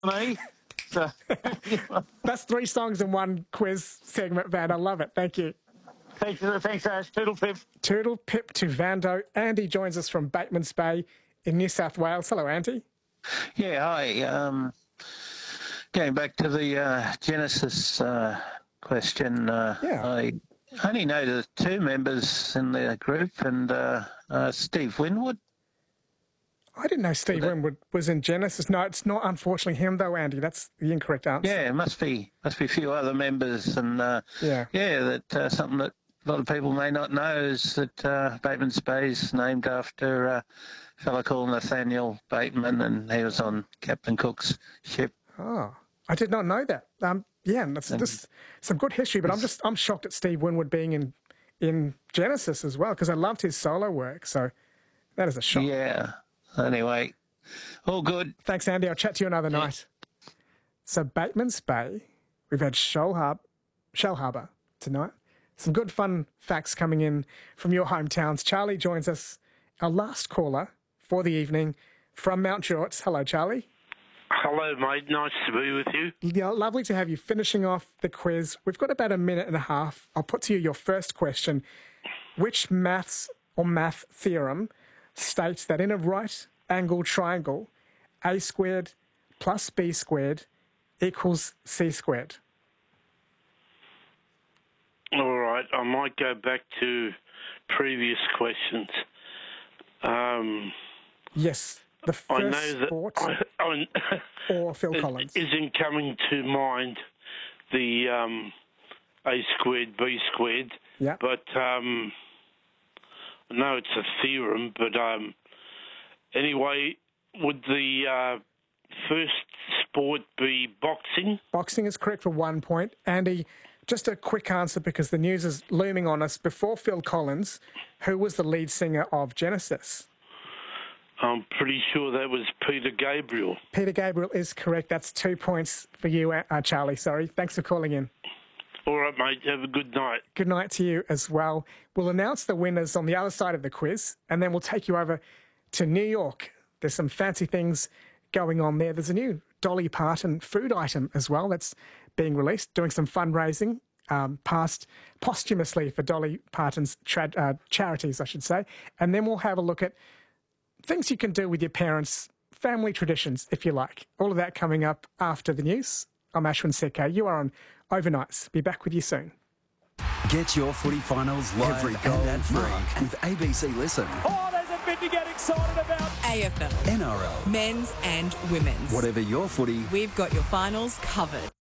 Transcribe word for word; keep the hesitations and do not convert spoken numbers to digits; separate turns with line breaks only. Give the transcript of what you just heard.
me. So,
That's three songs in one quiz segment, Van. I love it. Thank you.
thanks, thanks, Ash. Toodle pip.
Toodle pip to Vando. Andy joins us from Batemans Bay in New South Wales. Hello, Andy.
Yeah, hi. Um, going back to the uh, Genesis uh, question, uh,
Yeah.
I only know the two members in the group, and uh, uh, Steve Winwood.
I didn't know Steve
that-
Winwood was in Genesis. No, it's not, unfortunately, him, though, Andy. That's the incorrect answer.
Yeah, it must be must be a few other members, and uh,
Yeah.
yeah, that uh, something that a lot of people may not know is that uh, Bateman's Bay is named after uh, a fellow called Nathaniel Bateman, and he was on Captain Cook's ship.
Oh, I did not know that. Um, yeah, and that's just some good history, but I'm just I'm shocked at Steve Winwood being in, in Genesis as well, because I loved his solo work, so that is a shock.
Yeah. Anyway, all good.
Thanks, Andy. I'll chat to you another night. So Bateman's Bay, we've had Shell Harbour, Shell Harbour tonight. Some good fun facts coming in from your hometowns. Charlie joins us, our last caller for the evening from Mount George. Hello, Charlie.
Hello, mate. Nice to be with you.
Yeah, lovely to have you finishing off the quiz. We've got about a minute and a half. I'll put to you your first question. Which maths or math theorem states that in a right-angled triangle, a squared plus b squared equals c squared?
All right. I might go back to previous questions. Um,
Yes, the
I
first
know that
sport
I, I,
or Phil
it
Collins.
isn't coming to mind the um, a squared, b squared.
Yeah.
But um, I know it's a theorem, but um, anyway, would the uh, first sport be boxing?
Boxing is correct for one point. Andy, just a quick answer because the news is looming on us. Before Phil Collins, who was the lead singer of Genesis?
I'm pretty sure that was Peter Gabriel.
Peter Gabriel is correct. That's two points for you, uh, Charlie. Sorry. Thanks for calling in.
All right, mate. Have a good night.
Good night to you as well. We'll announce the winners on the other side of the quiz, and then we'll take you over to New York. There's some fancy things going on there. There's a new Dolly Parton food item as well that's being released, doing some fundraising um, past posthumously for Dolly Parton's tra- uh, charities, I should say. And then we'll have a look at things you can do with your parents, family traditions, if you like. All of that coming up after the news. I'm Ashwin Seke. You are on Overnights. Be back with you soon.
Get your footy finals live
Every
and
goal
ad-free with A B C Listen.
Oh, there's a bit to get excited about.
A F L,
N R L.
men's and women's.
Whatever your footy,
We've got your finals covered.